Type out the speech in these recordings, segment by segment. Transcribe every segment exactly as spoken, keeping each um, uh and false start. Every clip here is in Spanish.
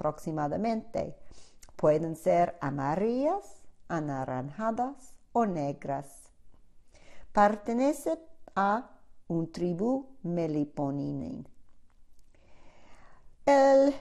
aproximadamente. Pueden ser amarillas, anaranjadas o negras. Pertenece a un tribu Meliponidae. El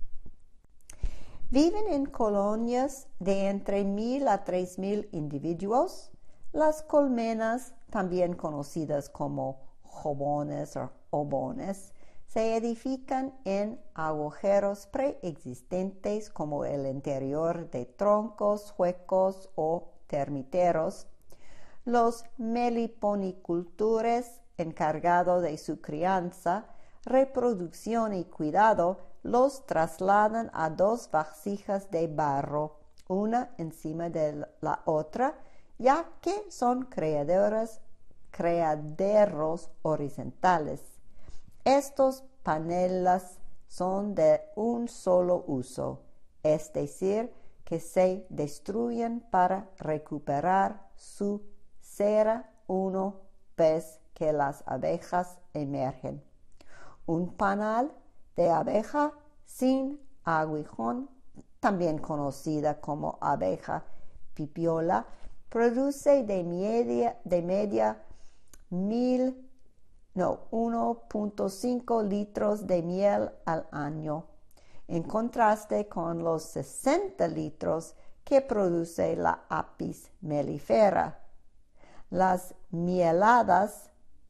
Viven en colonias de entre mil a tres mil individuos. Las colmenas, también conocidas como jobones o obones, se edifican en agujeros preexistentes como el interior de troncos huecos o termiteros. Los meliponicultores encargados de su crianza, reproducción y cuidado los trasladan a dos vasijas de barro, una encima de la otra, ya que son criaderos, criaderos horizontales. Estos paneles son de un solo uso, es decir, que se destruyen para recuperar su cera una vez que las abejas emergen. Un panal de abeja sin aguijón, también conocida como abeja pipiola, produce de media, de media mil, no, uno punto cinco litros de miel al año, en contraste con los sesenta litros que produce la Apis mellifera. Las mieladas,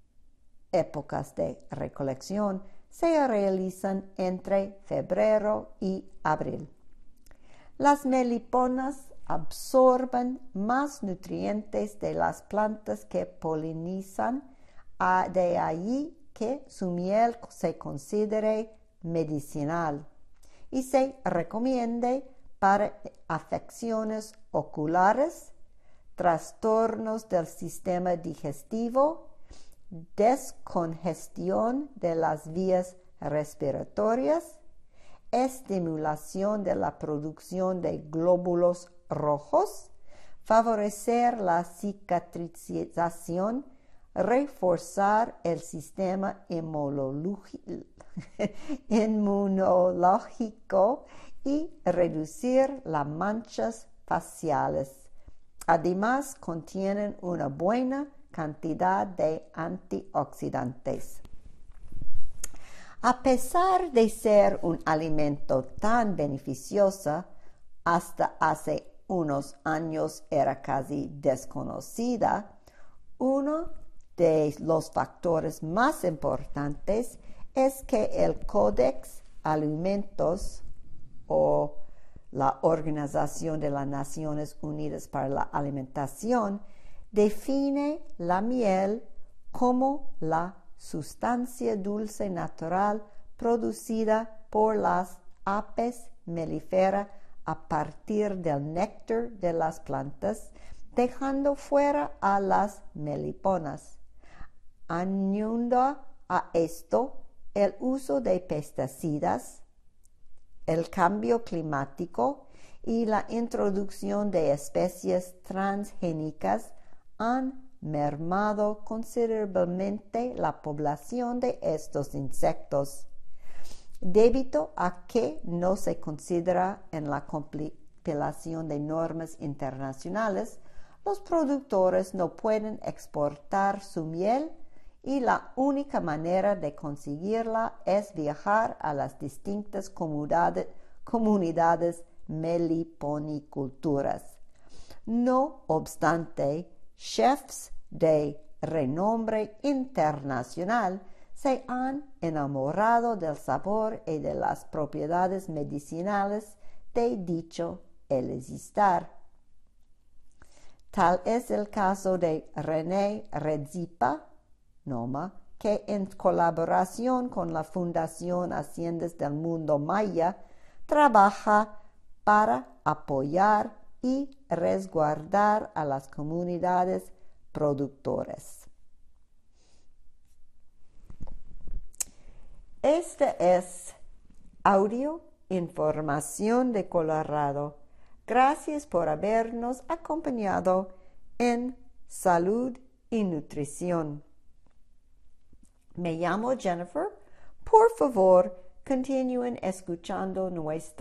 épocas de recolección, se realizan entre febrero y abril. Las meliponas absorben más nutrientes de las plantas que polinizan, de ahí que su miel se considere medicinal y se recomiende para afecciones oculares, trastornos del sistema digestivo, descongestión de las vías respiratorias, estimulación de la producción de glóbulos rojos, favorecer la cicatrización, reforzar el sistema inmunológico y reducir las manchas faciales. Además, contienen una buena cantidad de antioxidantes. A pesar de ser un alimento tan beneficioso, hasta hace unos años era casi desconocida, uno de los factores más importantes es que el Codex Alimentos o la Organización de las Naciones Unidas para la Alimentación define la miel como la sustancia dulce natural producida por las Apis mellifera a partir del néctar de las plantas, dejando fuera a las meliponas. Añadiendo a esto el uso de pesticidas, el cambio climático y la introducción de especies transgénicas han mermado considerablemente la población de estos insectos, debido a que no se considera en la compilación de normas internacionales. Los productores no pueden exportar su miel y la única manera de conseguirla es viajar a las distintas comunidades, comunidades meliponicultoras. No obstante, chefs de renombre internacional se han enamorado del sabor y de las propiedades medicinales de dicho elixir. Tal es el caso de René Redzepi, Noma, que en colaboración con la Fundación Haciendas del Mundo Maya trabaja para apoyar y resguardar a las comunidades productoras. Este es audio Información de Colorado. Gracias por habernos acompañado en Salud y Nutrición. Me llamo Jennifer. Por favor, continúen escuchando nuestra